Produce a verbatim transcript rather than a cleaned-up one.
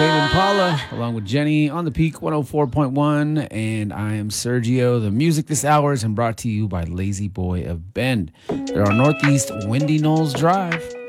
Tame Impala, along with Jenny on the Peak one oh four point one. And I am Sergio. The music this hour is brought to you by Lazy Boy of Bend. They're on Northeast Windy Knolls Drive.